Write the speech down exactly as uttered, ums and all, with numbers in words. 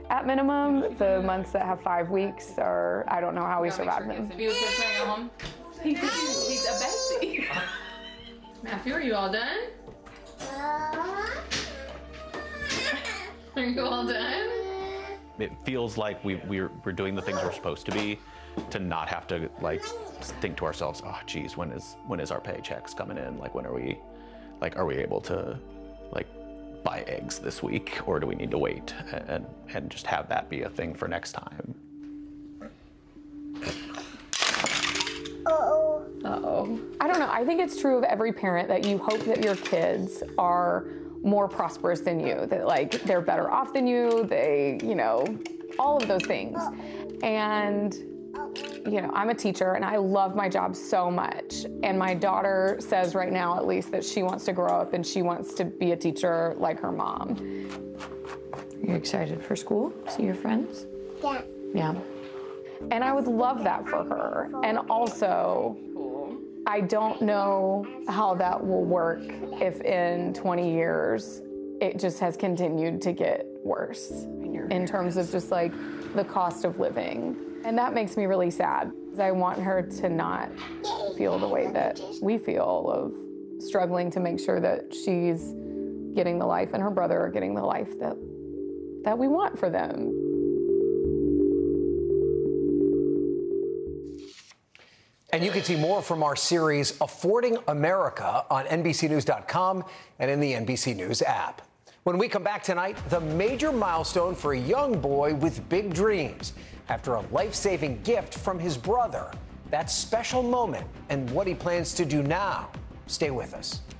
at minimum. The months that have five weeks are, I don't know how we survive sure them. He's, he's a bestie. Matthew, are you all done? Are you all done? It feels like we, we're, we're doing the things we're supposed to be, to not have to like think to ourselves, oh geez, when is when is our paychecks coming in? Like when are we, like are we able to like buy eggs this week, or do we need to wait and and just have that be a thing for next time? Uh-oh. Uh-oh. I don't know. I think it's true of every parent that you hope that your kids are more prosperous than you, that like they're better off than you, they, you know, all of those things. And, you know, I'm a teacher and I love my job so much. And my daughter says right now, at least, that she wants to grow up and she wants to be a teacher like her mom. Are you excited for school? See your friends? Yeah. Yeah. And I would love that for her. And also, I don't know how that will work if in twenty years it just has continued to get worse in terms of just like the cost of living. And that makes me really sad, because I want her to not feel the way that we feel of struggling to make sure that she's getting the life and her brother are getting the life that, that we want for them. And you can see more from our series, Affording America, on N B C News dot com and in the N B C News app. When we come back tonight, the major milestone for a young boy with big dreams after a life-saving gift from his brother. That special moment and what he plans to do now. Stay with us.